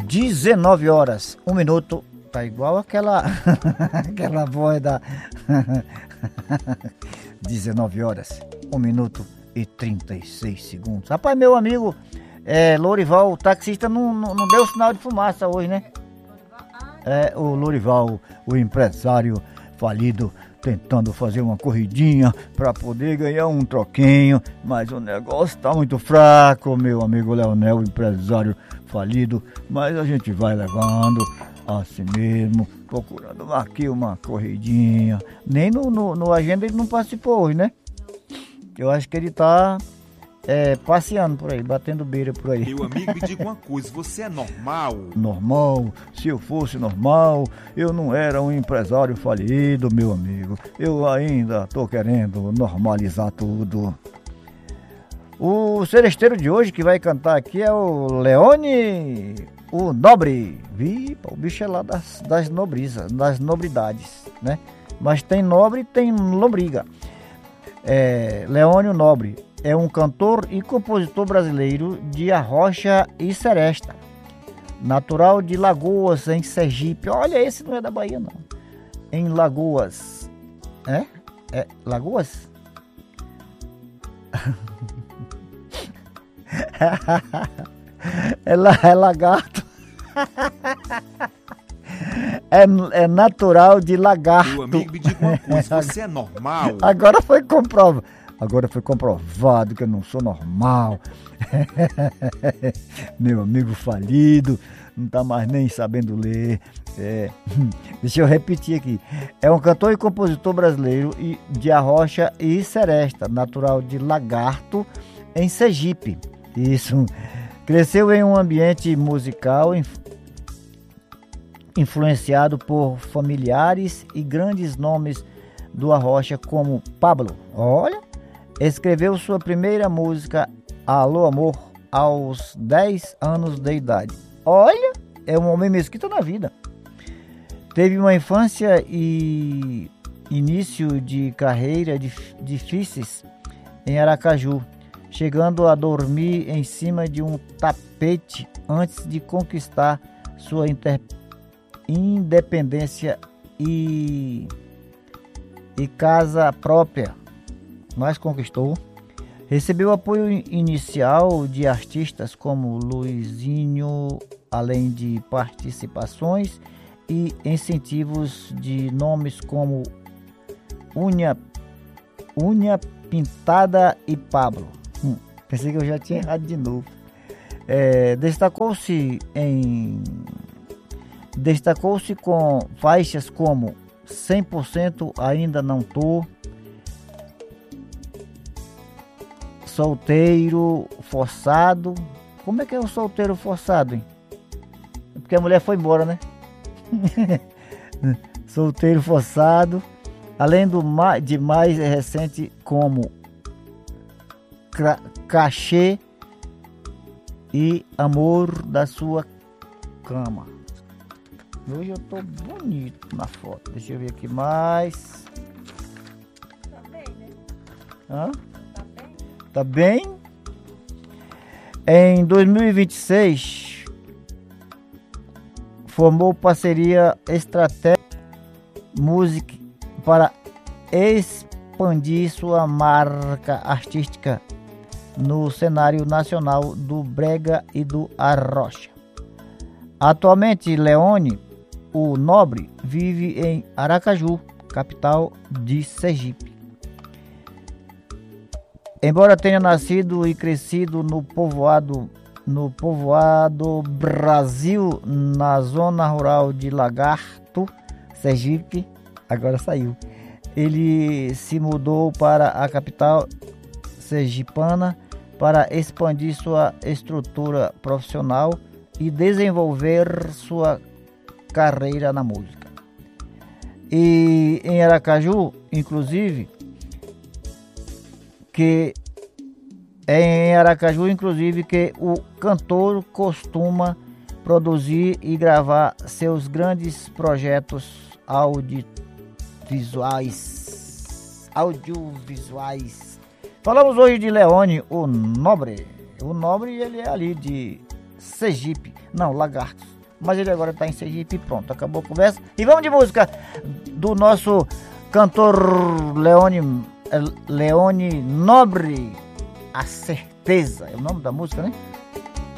19 horas, 1 minuto. Tá igual aquela voz da 19 horas, 1 minuto e 36 segundos. Rapaz, meu amigo Lorival, o taxista, não deu sinal de fumaça hoje, né? O Lorival, o empresário falido, tentando fazer uma corridinha para poder ganhar um troquinho, mas o negócio tá muito fraco, meu amigo Leonel, o empresário falido, mas a gente vai levando assim mesmo, procurando aqui uma corridinha. Nem no agenda ele não participou hoje, né? Eu acho que ele tá passeando por aí, batendo beira por aí. Meu amigo, me diga uma coisa, você é normal? Normal? Se eu fosse normal, eu não era um empresário falido, meu amigo. Eu ainda tô querendo normalizar tudo. O seresteiro de hoje que vai cantar aqui é o Leone, o Nobre. O bicho é lá das nobrizas, das nobridades, né? Mas tem nobre e tem lombriga. Leone o Nobre é um cantor e compositor brasileiro de Arrocha e Seresta, natural de Lagoas, em Sergipe. Olha, esse não é da Bahia, não. Em Lagoas. Lagoas? É lagarto. É natural de Lagarto. Meu amigo, me diga uma coisa, você é normal? Agora foi comprovado que eu não sou normal. Meu amigo falido, não tá mais nem sabendo ler. Deixa eu repetir aqui. É um cantor e compositor brasileiro de Arrocha e Seresta, natural de Lagarto, em Sergipe. Isso. Cresceu em um ambiente musical influenciado por familiares e grandes nomes do Arrocha, como Pablo. Olha, escreveu sua primeira música, Alô Amor, aos 10 anos de idade. Olha, é um homem mesquita na vida. Teve uma infância e início de carreira difíceis em Aracaju, chegando a dormir em cima de um tapete antes de conquistar sua independência e casa própria, mas conquistou. Recebeu apoio inicial de artistas como Luizinho, além de participações e incentivos de nomes como Unha Pintada e Pablo. Pensei que eu já tinha errado de novo. Destacou-se com faixas como 100% Ainda Não Tô, Solteiro Forçado. Como é que é o solteiro forçado, hein? É porque a mulher foi embora, né? Solteiro Forçado. Além de mais recente como Cachê e Amor da Sua Cama. Hoje eu tô bonito na foto. Deixa eu ver aqui mais. Tá bem, né? Hã? Tá bem? Tá bem? Em 2026, formou parceria Estratégia Music para expandir sua marca artística no cenário nacional do brega e do arrocha. Atualmente, Leone, o Nobre, vive em Aracaju, capital de Sergipe. Embora tenha nascido e crescido no povoado Brasil, na zona rural de Lagarto, Sergipe, agora saiu. Ele se mudou para a capital sergipana para expandir sua estrutura profissional e desenvolver sua carreira na música. E em Aracaju, inclusive, que o cantor costuma produzir e gravar seus grandes projetos audiovisuais. Falamos hoje de Leone, o Nobre. O Nobre, ele é ali de Sergipe, não, Lagartos. mas ele agora está em Sergipe. Pronto, acabou a conversa. E vamos de música do nosso cantor Leone Nobre, A Certeza, é o nome da música, né?